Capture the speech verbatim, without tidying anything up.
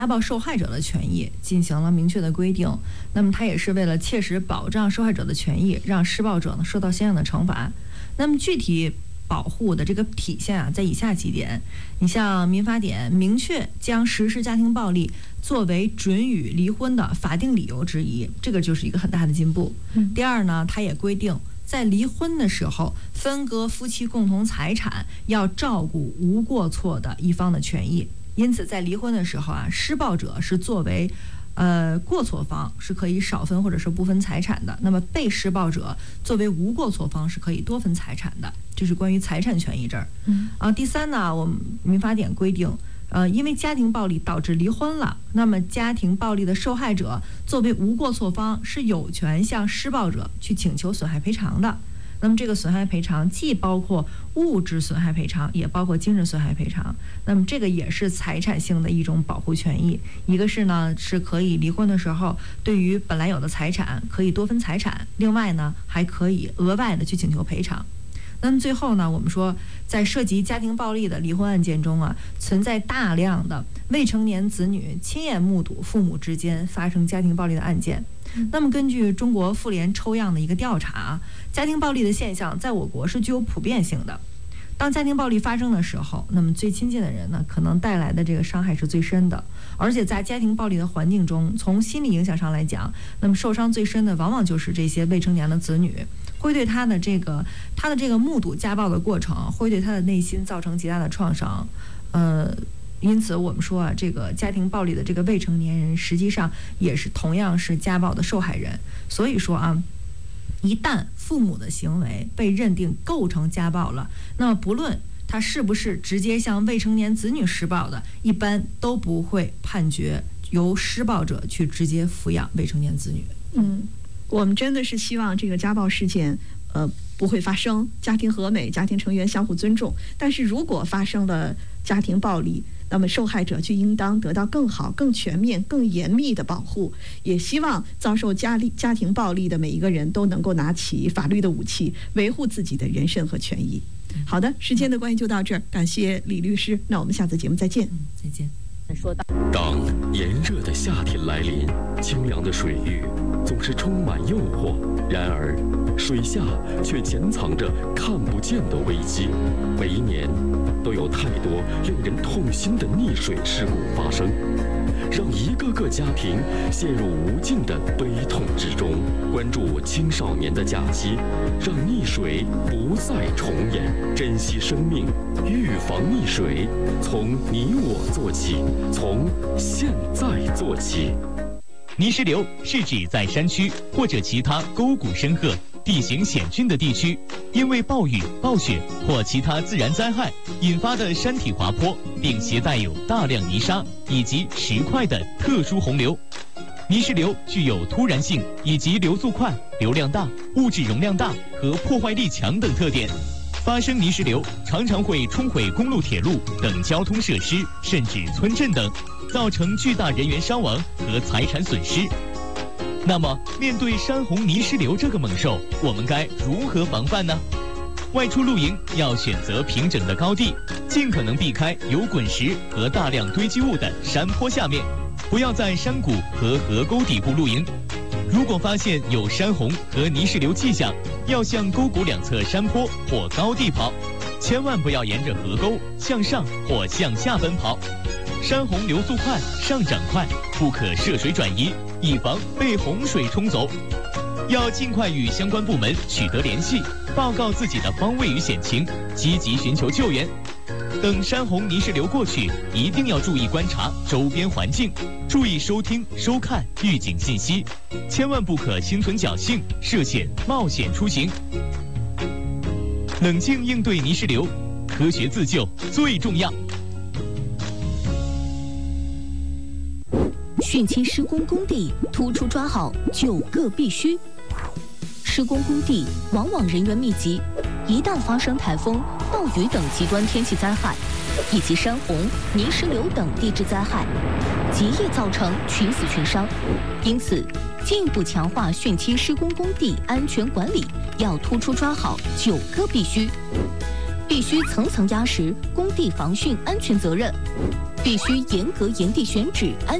家暴受害者的权益进行了明确的规定，那么它也是为了切实保障受害者的权益，让施暴者呢受到相应的惩罚。那么具体保护的这个体现啊，在以下几点。你像民法典明确将实施家庭暴力作为准予离婚的法定理由之一，这个就是一个很大的进步。 嗯、 第二呢，它也规定在离婚的时候分割夫妻共同财产要照顾无过错的一方的权益。因此，在离婚的时候啊，施暴者是作为呃过错方是可以少分或者是不分财产的，那么被施暴者作为无过错方是可以多分财产的。这是关于财产权益这儿。 嗯啊，第三呢，我们民法典规定，呃，因为家庭暴力导致离婚了，那么家庭暴力的受害者作为无过错方是有权向施暴者去请求损害赔偿的。那么这个损害赔偿既包括物质损害赔偿，也包括精神损害赔偿。那么这个也是财产性的一种保护权益。一个是呢，是可以离婚的时候，对于本来有的财产可以多分财产；另外呢，还可以额外的去请求赔偿。那么最后呢，我们说，在涉及家庭暴力的离婚案件中啊，存在大量的未成年子女亲眼目睹父母之间发生家庭暴力的案件。那么根据中国妇联抽样的一个调查，家庭暴力的现象在我国是具有普遍性的。当家庭暴力发生的时候，那么最亲近的人呢，可能带来的这个伤害是最深的。而且在家庭暴力的环境中，从心理影响上来讲，那么受伤最深的往往就是这些未成年的子女，会对他的这个他的这个目睹家暴的过程，会对他的内心造成极大的创伤。呃。因此，我们说啊，这个家庭暴力的这个未成年人，实际上也是同样是家暴的受害人。所以说啊，一旦父母的行为被认定构成家暴了，那么不论他是不是直接向未成年子女施暴的，一般都不会判决由施暴者去直接抚养未成年子女。 嗯，我们真的是希望这个家暴事件，呃，不会发生，家庭和美，家庭成员相互尊重。但是如果发生了家庭暴力，那么受害者就应当得到更好、更全面、更严密的保护。也希望遭受家里家庭暴力的每一个人都能够拿起法律的武器，维护自己的人身和权益。好的，时间的关系就到这儿，感谢李律师。那我们下次节目再见。 嗯，再见。 说到，当炎热的夏天来临，清凉的水域总是充满诱惑，然而水下却潜藏着看不见的危机。每一年都有太多令人痛心的溺水事故发生，让一个个家庭陷入无尽的悲痛之中。关注青少年的假期，让溺水不再重演，珍惜生命，预防溺水，从你我做起，从现在做起。 泥石流是指在山区或者其他沟谷深壑、地形险峻的地区，因为暴雨、暴雪或其他自然灾害引发的山体滑坡，并携带有大量泥沙以及石块的特殊洪流。泥石流具有突然性以及流速快、流量大、物质容量大和破坏力强等特点。发生泥石流常常会冲毁公路、铁路等交通设施，甚至村镇等，造成巨大人员伤亡和财产损失。那么，面对山洪泥石流这个猛兽，我们该如何防范呢？外出露营要选择平整的高地，尽可能避开有滚石和大量堆积物的山坡下面，不要在山谷和河沟底部露营。如果发现有山洪和泥石流迹象，要向沟谷两侧山坡或高地跑，千万不要沿着河沟向上或向下奔跑。山洪流速快，上涨快，不可涉水转移，以防被洪水冲走。要尽快与相关部门取得联系，报告自己的方位与险情，积极寻求救援。等山洪泥石流过去，一定要注意观察周边环境，注意收听、收看预警信息，千万不可心存侥幸，涉险冒险出行。冷静应对泥石流，科学自救最重要。 汛期施工工地突出抓好九个必须。施工工地往往人员密集，一旦发生台风、暴雨等极端天气灾害，以及山洪、泥石流等地质灾害，极易造成群死群伤。因此，进一步强化汛期施工工地安全管理，要突出抓好九个必须。 必须层层压实工地防汛安全责任，必须严格严地选址安。